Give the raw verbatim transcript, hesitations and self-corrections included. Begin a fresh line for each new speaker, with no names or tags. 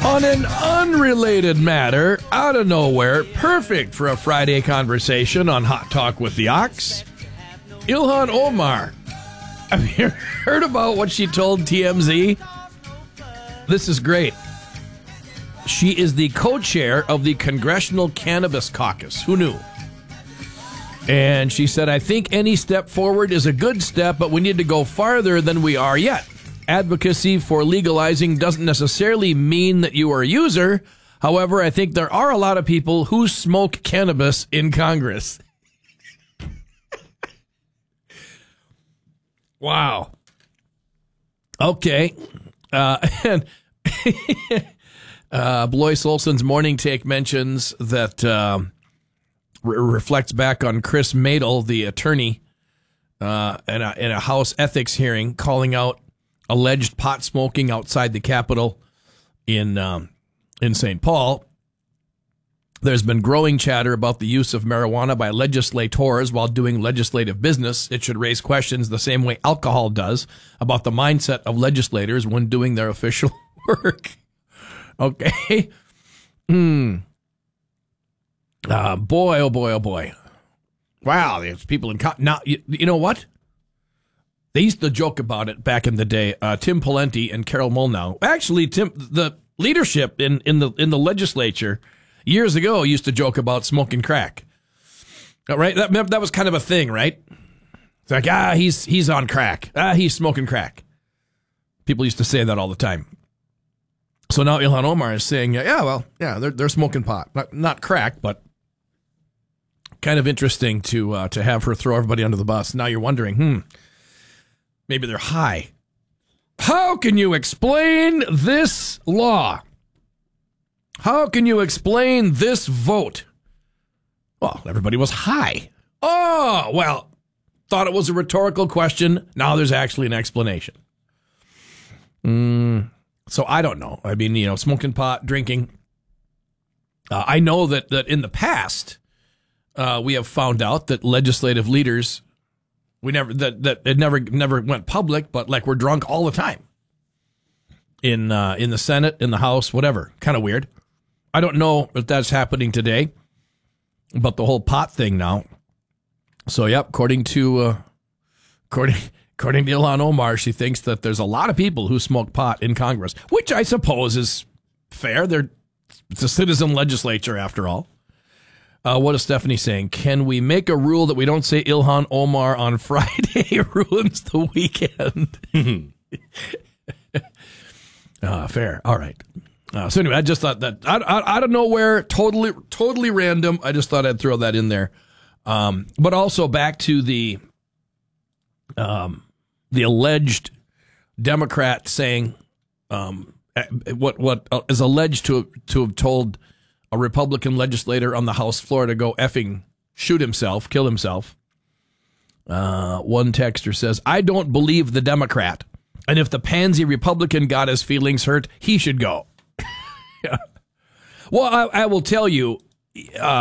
On an unrelated matter, out of nowhere, perfect for a Friday conversation on Hot Talk with the Ox, Ilhan Omar. Have you heard about what she told T M Z? This is great. She is the co-chair of the Congressional Cannabis Caucus. Who knew? And she said, I think any step forward is a good step, but we need to go farther than we are yet. Advocacy for legalizing doesn't necessarily mean that you are a user. However, I think there are a lot of people who smoke cannabis in Congress. Wow. Okay. Uh, and uh, Blois Olson's Morning Take mentions that um, re- reflects back on Chris Madel, the attorney, uh, in, a, in a House ethics hearing, calling out alleged pot smoking outside the Capitol in um, in Saint Paul. There's been growing chatter about the use of marijuana by legislators while doing legislative business. It should raise questions the same way alcohol does about the mindset of legislators when doing their official work. Okay. Hmm. Uh, boy, oh boy, oh boy. Wow, there's people in... Co- now, you, you know what? They used to joke about it back in the day. Uh, Tim Pawlenty and Carol Molnow. Actually, Tim, the leadership in, in the in the legislature years ago used to joke about smoking crack. Right? That that was kind of a thing, right? It's like, ah, he's he's on crack. Ah, he's smoking crack. People used to say that all the time. So now Ilhan Omar is saying, yeah, well, yeah, they're they're smoking pot, not not crack, but kind of interesting to uh, to have her throw everybody under the bus. Now you're wondering, hmm. Maybe they're high. How can you explain this law? How can you explain this vote? Well, everybody was high. Oh, well, thought it was a rhetorical question. Now there's actually an explanation. Mm, so I don't know. I mean, you know, smoking pot, drinking. Uh, I know that, that in the past, uh, we have found out that legislative leaders... We never that that it never never went public, but like we're drunk all the time in uh, in the Senate, in the House, whatever. Kind of weird. I don't know if that's happening today, but the whole pot thing now. So, yep, according to uh, according according to Ilhan Omar, she thinks that there's a lot of people who smoke pot in Congress, which I suppose is fair. They're it's a citizen legislature after all. Uh, what is Stephanie saying? Can we make a rule that we don't say Ilhan Omar on Friday ruins the weekend? uh, fair. All right. Uh, so anyway, I just thought that out, out, out of nowhere, totally, totally random. I just thought I'd throw that in there. Um, but also back to the um, the alleged Democrat saying um, what what is alleged to to have told a Republican legislator on the House floor to go effing shoot himself, kill himself. Uh, one texter says, I don't believe the Democrat. And if the pansy Republican got his feelings hurt, he should go. Yeah. Well, I, I will tell you, uh,